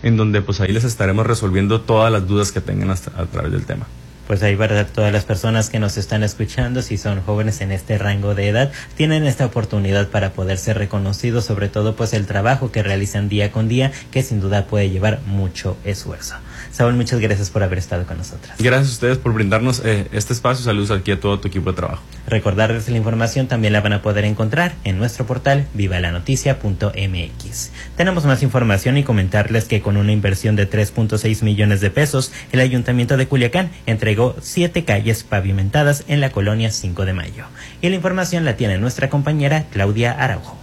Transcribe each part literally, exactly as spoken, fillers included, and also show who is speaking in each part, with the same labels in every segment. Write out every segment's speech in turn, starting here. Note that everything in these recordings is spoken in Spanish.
Speaker 1: en donde pues ahí les estaremos resolviendo todas las dudas que tengan hasta, a través del tema.
Speaker 2: Pues ahí, verdad, todas las personas que nos están escuchando, si son jóvenes en este rango de edad, tienen esta oportunidad para poder ser reconocidos, sobre todo pues el trabajo que realizan día con día, que sin duda puede llevar mucho esfuerzo. Saúl, muchas gracias por haber estado con nosotros.
Speaker 1: Gracias a ustedes por brindarnos eh, este espacio. Saludos aquí a todo tu equipo de trabajo.
Speaker 2: Recordarles la información también la van a poder encontrar en nuestro portal viva la noticia punto m x. Tenemos más información y comentarles que con una inversión de tres punto seis millones de pesos, el Ayuntamiento de Culiacán entregó siete calles pavimentadas en la colonia cinco de mayo. Y la información la tiene nuestra compañera Claudia Araujo.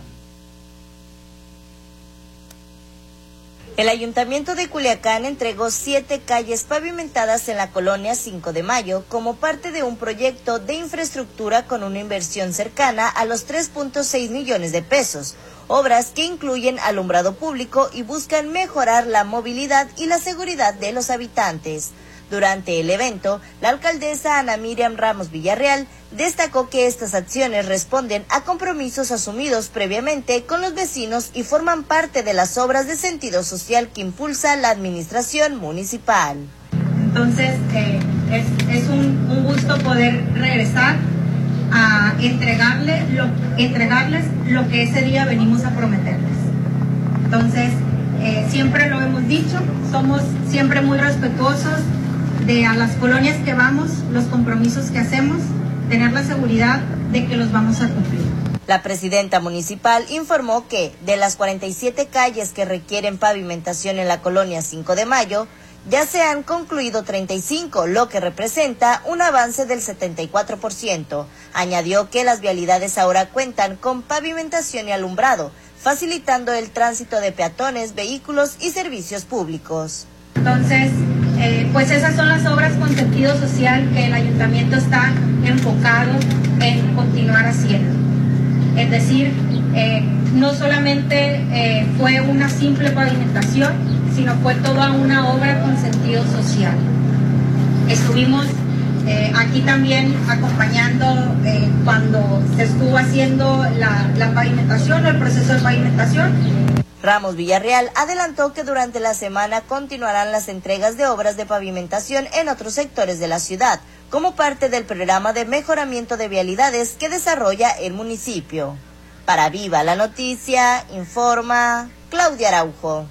Speaker 3: El Ayuntamiento de Culiacán entregó siete calles pavimentadas en la colonia cinco de mayo como parte de un proyecto de infraestructura con una inversión cercana a los tres punto seis millones de pesos, obras que incluyen alumbrado público y buscan mejorar la movilidad y la seguridad de los habitantes. Durante el evento, la alcaldesa Ana Miriam Ramos Villarreal destacó que estas acciones responden a compromisos asumidos previamente con los vecinos y forman parte de las obras de sentido social que impulsa la administración municipal.
Speaker 4: Entonces, eh, es, es un, un gusto poder regresar a entregarle lo, entregarles lo que ese día venimos a prometerles. Entonces, eh, siempre lo hemos dicho, somos siempre muy respetuosos de a las colonias que vamos, los compromisos que hacemos, tener la seguridad de que los vamos a cumplir.
Speaker 3: La presidenta municipal informó que de las cuarenta y siete calles que requieren pavimentación en la colonia cinco de mayo, ya se han concluido treinta y cinco, lo que representa un avance del setenta y cuatro por ciento. Añadió que las vialidades ahora cuentan con pavimentación y alumbrado, facilitando el tránsito de peatones, vehículos y servicios públicos.
Speaker 4: Entonces, eh, pues esas son las obras con sentido social que el ayuntamiento está enfocado en continuar haciendo. Es decir, eh, no solamente eh, fue una simple pavimentación, sino fue toda una obra con sentido social. Estuvimos eh, aquí también acompañando eh, cuando se estuvo haciendo la, la pavimentación, el proceso de pavimentación.
Speaker 3: Ramos Villarreal adelantó que durante la semana continuarán las entregas de obras de pavimentación en otros sectores de la ciudad, como parte del programa de mejoramiento de vialidades que desarrolla el municipio. Para Viva la Noticia, informa Claudia Araujo.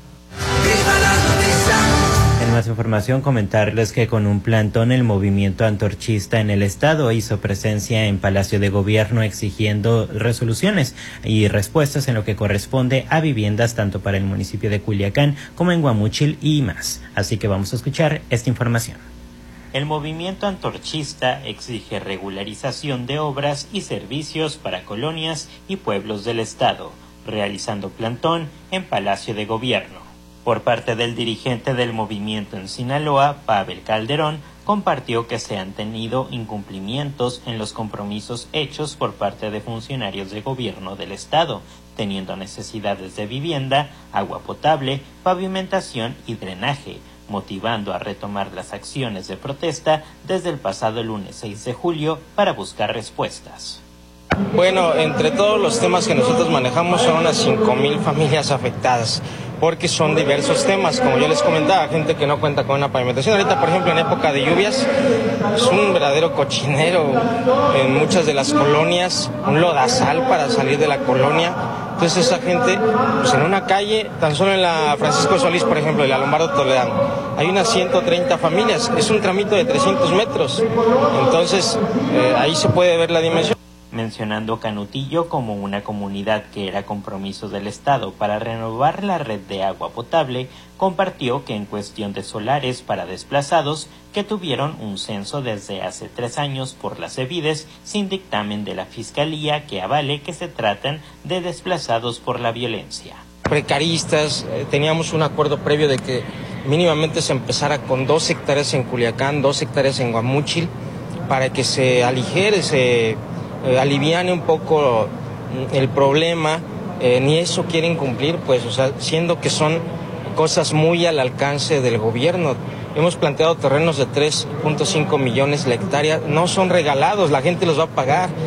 Speaker 2: En más información, comentarles que con un plantón el movimiento antorchista en el estado hizo presencia en Palacio de Gobierno exigiendo resoluciones y respuestas en lo que corresponde a viviendas tanto para el municipio de Culiacán como en Guamúchil y más. Así que vamos a escuchar esta información. El movimiento antorchista exige regularización de obras y servicios para colonias y pueblos del estado, realizando plantón en Palacio de Gobierno. Por parte del dirigente del movimiento en Sinaloa, Pavel Calderón, compartió que se han tenido incumplimientos en los compromisos hechos por parte de funcionarios de gobierno del estado, teniendo necesidades de vivienda, agua potable, pavimentación y drenaje, motivando a retomar las acciones de protesta desde el pasado lunes seis de julio para buscar respuestas.
Speaker 5: Bueno, entre todos los temas que nosotros manejamos son unas cinco mil familias afectadas, porque son diversos temas, como yo les comentaba, gente que no cuenta con una pavimentación. Ahorita, por ejemplo, en época de lluvias, es un verdadero cochinero en muchas de las colonias, un lodazal para salir de la colonia. Entonces esa gente, pues en una calle, tan solo en la Francisco Solís, por ejemplo, el Lombardo Toledano, hay unas ciento treinta familias, es un tramito de trescientos metros, entonces eh, ahí se puede ver la dimensión.
Speaker 2: Mencionando Canutillo como una comunidad que era compromiso del Estado para renovar la red de agua potable, compartió que en cuestión de solares para desplazados, que tuvieron un censo desde hace tres años por las Evides, sin dictamen de la Fiscalía que avale que se tratan de desplazados por la violencia.
Speaker 5: Precaristas, eh, teníamos un acuerdo previo de que mínimamente se empezara con dos hectáreas en Culiacán, dos hectáreas en Guamúchil, para que se aligere, se Eh, aliviane un poco el problema, eh, ni eso quieren cumplir, pues, o sea, siendo que son cosas muy al alcance del gobierno. Hemos planteado terrenos de tres punto cinco millones la hectárea, no son regalados, la gente los va a pagar.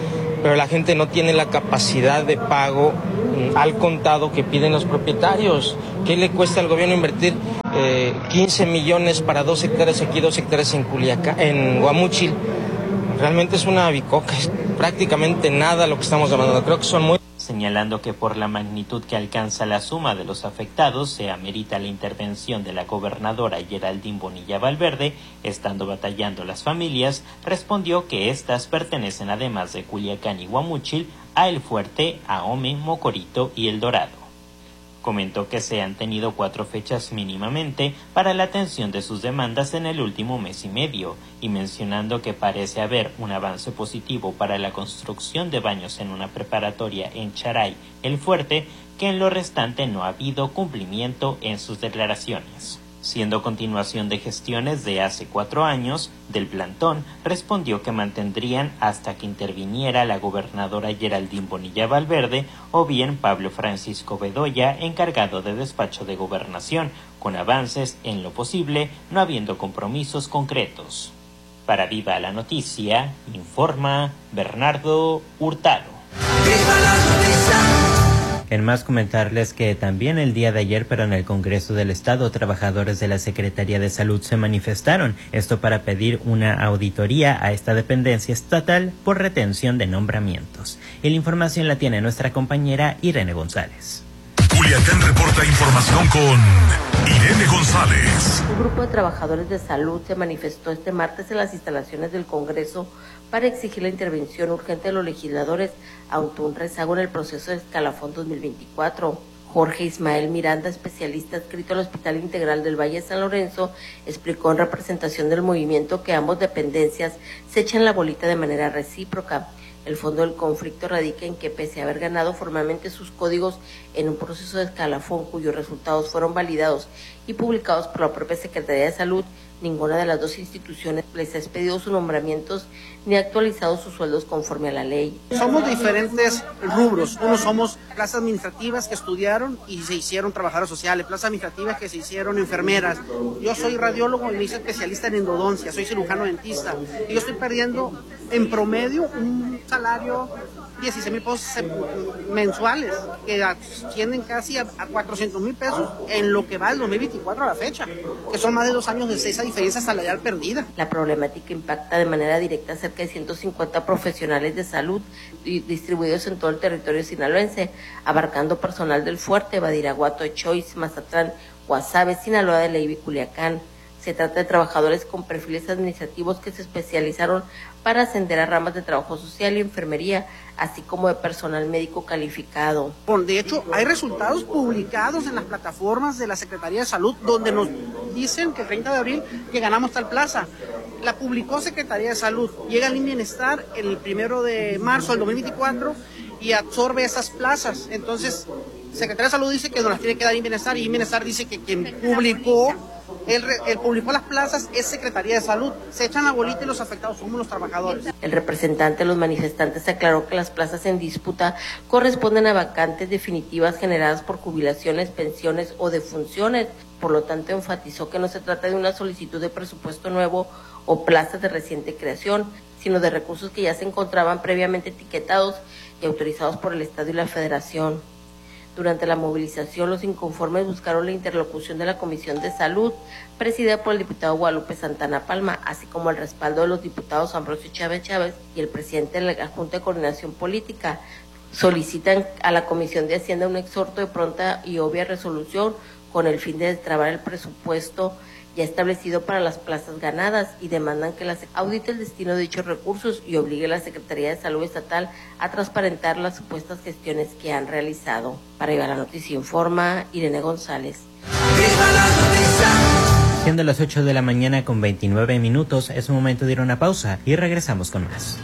Speaker 5: pero la gente no tiene la capacidad de pago mm, al contado que piden los propietarios. ¿Qué le cuesta al gobierno invertir eh, quince millones para dos hectáreas aquí, dos hectáreas en Culiacán, en Guamúchil? Realmente es una bicoca, es prácticamente nada lo que estamos demandando. Creo que son muy...
Speaker 2: Señalando que por la magnitud que alcanza la suma de los afectados, se amerita la intervención de la gobernadora Geraldine Bonilla Valverde, estando batallando las familias, respondió que estas pertenecen, además de Culiacán y Guamúchil, a El Fuerte, Ahome, Mocorito y El Dorado. Comentó que se han tenido cuatro fechas mínimamente para la atención de sus demandas en el último mes y medio, y mencionando que parece haber un avance positivo para la construcción de baños en una preparatoria en Charay, El Fuerte, que en lo restante no ha habido cumplimiento en sus declaraciones. Siendo continuación de gestiones de hace cuatro años, del plantón respondió que mantendrían hasta que interviniera la gobernadora Geraldine Bonilla Valverde o bien Pablo Francisco Bedoya, encargado de despacho de gobernación, con avances en lo posible, no habiendo compromisos concretos. Para Viva la Noticia, informa Bernardo Hurtado. ¡Viva la noticia! En más, comentarles que también el día de ayer, pero en el Congreso del Estado, trabajadores de la Secretaría de Salud se manifestaron, esto para pedir una auditoría a esta dependencia estatal por retención de nombramientos. Y la información la tiene nuestra compañera Irene González.
Speaker 6: Culiacán reporta información con Irene González.
Speaker 7: Un grupo de trabajadores de salud se manifestó este martes en las instalaciones del Congreso para exigir la intervención urgente de los legisladores ante un rezago en el proceso de escalafón dos mil veinticuatro. Jorge Ismael Miranda, especialista adscrito al Hospital Integral del Valle de San Lorenzo, explicó en representación del movimiento que ambas dependencias se echan la bolita de manera recíproca. El fondo del conflicto radica en que, pese a haber ganado formalmente sus códigos en un proceso de escalafón cuyos resultados fueron validados y publicados por la propia Secretaría de Salud, ninguna de las dos instituciones les ha expedido sus nombramientos ni ha actualizado sus sueldos conforme a la ley.
Speaker 8: Somos de diferentes rubros. Unos somos plazas administrativas que estudiaron y se hicieron trabajadoras sociales, plazas administrativas que se hicieron enfermeras. Yo soy radiólogo y me hice especialista en endodoncia, soy cirujano dentista. Y yo estoy perdiendo en promedio un salario dieciséis mil pesos mensuales, que ascienden casi a, a cuatrocientos mil pesos en lo que va del dos mil veinticuatro a la fecha, que son más de dos años de esa diferencia salarial perdida.
Speaker 7: La problemática impacta de manera directa a cerca de ciento cincuenta profesionales de salud distribuidos en todo el territorio sinaloense, abarcando personal del Fuerte, Badiraguato, Choice, Mazatlán, Guasave, Sinaloa de Leiva y Culiacán. Se trata de trabajadores con perfiles administrativos que se especializaron para ascender a ramas de trabajo social y enfermería, así como de personal médico calificado.
Speaker 8: De hecho, hay resultados publicados en las plataformas de la Secretaría de Salud donde nos dicen que el treinta de abril que ganamos tal plaza. La publicó Secretaría de Salud, llega al Bienestar el primero de marzo del dos mil veinticuatro y absorbe esas plazas. Entonces, Secretaría de Salud dice que nos las tiene que dar Bienestar y Bienestar dice que quien publicó El, el publicó las plazas es Secretaría de Salud. Se echan la bolita y los afectados somos los trabajadores.
Speaker 7: El representante de los manifestantes aclaró que las plazas en disputa corresponden a vacantes definitivas generadas por jubilaciones, pensiones o defunciones. Por lo tanto, enfatizó que no se trata de una solicitud de presupuesto nuevo o plazas de reciente creación, sino de recursos que ya se encontraban previamente etiquetados y autorizados por el Estado y la Federación. Durante la movilización, los inconformes buscaron la interlocución de la Comisión de Salud, presidida por el diputado Guadalupe Santana Palma, así como el respaldo de los diputados Ambrosio Chávez Chávez y el presidente de la Junta de Coordinación Política. Solicitan a la Comisión de Hacienda un exhorto de pronta y obvia resolución con el fin de destrabar el presupuesto ya establecido para las plazas ganadas y demandan que la audite el destino de dichos recursos y obligue a la Secretaría de Salud Estatal a transparentar las supuestas gestiones que han realizado. Para Viva la Noticia informa Irene González.
Speaker 6: ¡Viva la noticia!
Speaker 2: Siendo las ocho de la mañana con veintinueve minutos, es un momento de ir a una pausa y regresamos con más.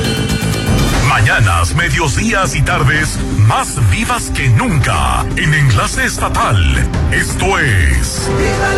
Speaker 6: Mañanas, medios días y tardes más vivas que nunca en Enlace Estatal. Esto es... ¡Viva la